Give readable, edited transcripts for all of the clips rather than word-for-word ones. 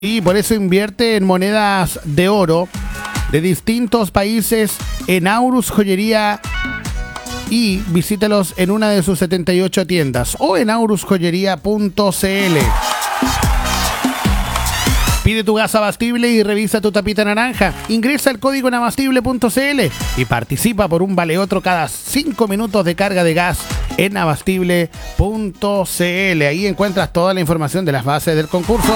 Y por eso invierte en monedas de oro de distintos países en Aurus Joyería y visítalos en una de sus 78 tiendas o en aurusjoyería.cl. Pide tu gas abastible y revisa tu tapita naranja. Ingresa el código en abastible.cl y participa por un vale otro cada 5 minutos de carga de gas en abastible.cl. Ahí encuentras toda la información de las bases del concurso.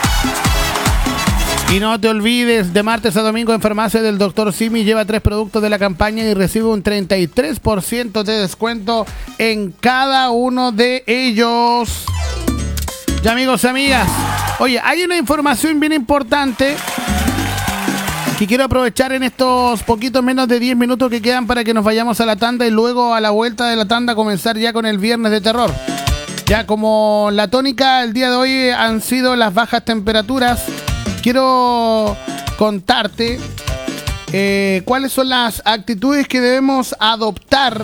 Y no te olvides, de martes a domingo en Farmacia del Dr. Simi lleva 3 productos de la campaña y recibe un 33% de descuento en cada uno de ellos. Ya, amigos y amigas, oye, hay una información bien importante que quiero aprovechar en estos poquitos menos de 10 minutos que quedan para que nos vayamos a la tanda y luego a la vuelta de la tanda comenzar ya con el Viernes de Terror. Ya como la tónica el día de hoy han sido las bajas temperaturas, quiero contarte cuáles son las actitudes que debemos adoptar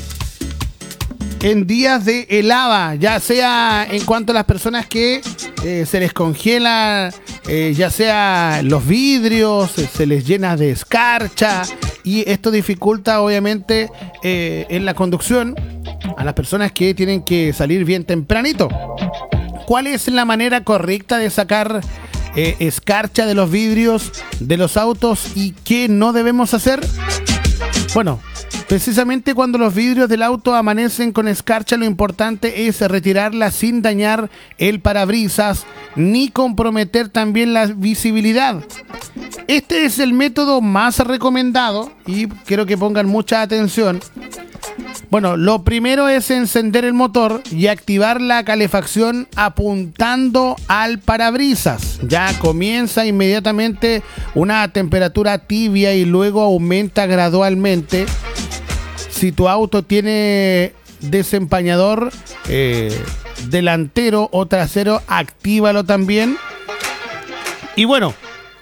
en días de helada, ya sea en cuanto a las personas que se les congela, ya sea los vidrios, se les llena de escarcha y esto dificulta obviamente en la conducción a las personas que tienen que salir bien tempranito. ¿Cuál es la manera correcta de sacar escarcha de los vidrios de los autos y qué no debemos hacer? Bueno, precisamente cuando los vidrios del auto amanecen con escarcha, lo importante es retirarla sin dañar el parabrisas ni comprometer también la visibilidad. Este es el método más recomendado y quiero que pongan mucha atención. Bueno, lo primero es encender el motor y activar la calefacción apuntando al parabrisas. Ya comienza inmediatamente una temperatura tibia y luego aumenta gradualmente. Si tu auto tiene desempañador delantero o trasero, actívalo también. Y bueno,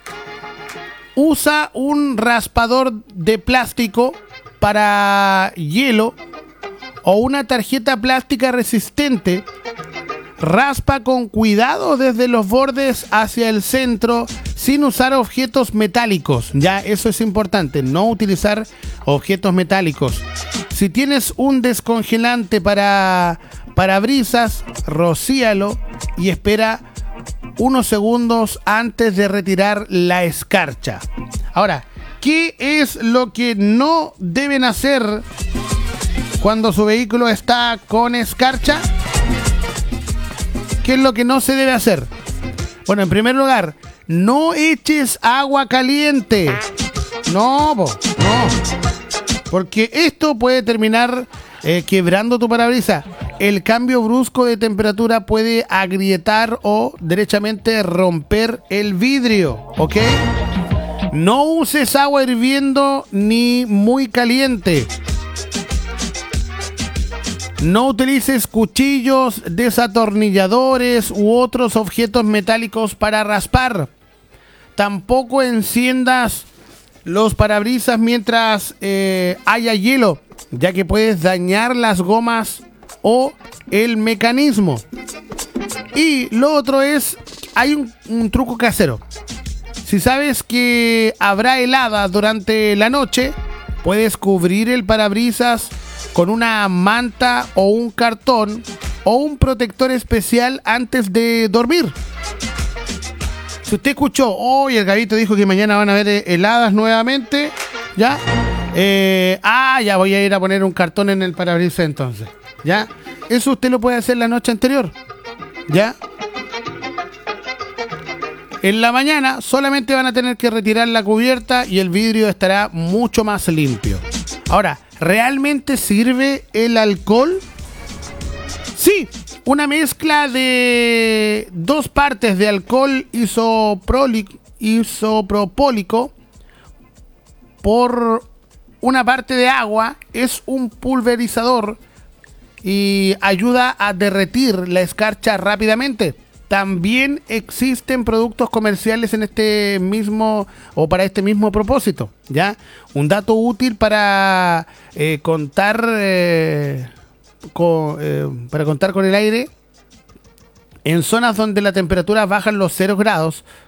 usa un raspador de plástico para hielo o una tarjeta plástica resistente. Raspa con cuidado desde los bordes hacia el centro sin usar objetos metálicos. Ya, eso es importante, no utilizar objetos metálicos. Si tienes un descongelante para parabrisas, rocíalo y espera unos segundos antes de retirar la escarcha. Ahora, ¿qué es lo que no deben hacer cuando su vehículo está con escarcha? ¿Qué es lo que no se debe hacer? Bueno, en primer lugar, no eches agua caliente. No. Porque esto puede terminar quebrando tu parabrisas. El cambio brusco de temperatura puede agrietar o derechamente romper el vidrio, ¿ok? No uses agua hirviendo ni muy caliente. No utilices cuchillos, desatornilladores u otros objetos metálicos para raspar. Tampoco enciendas los parabrisas mientras haya hielo, ya que puedes dañar las gomas o el mecanismo. Y lo otro es, hay un truco casero. Si sabes que habrá helada durante la noche, puedes cubrir el parabrisas con una manta o un cartón o un protector especial antes de dormir. Si usted escuchó, hoy el Gabito dijo que mañana van a haber heladas nuevamente, ¿ya? Ya voy a ir a poner un cartón en el parabrisas entonces, ¿ya? Eso usted lo puede hacer la noche anterior, ¿ya? En la mañana solamente van a tener que retirar la cubierta y el vidrio estará mucho más limpio. Ahora, ¿realmente sirve el alcohol? Sí, una mezcla de 2 partes de alcohol isopropólico por una parte de agua es un pulverizador y ayuda a derretir la escarcha rápidamente. También existen productos comerciales en este mismo o para este mismo propósito, ¿ya? Un dato útil para contar con el aire En zonas donde la temperatura baja en los 0 grados,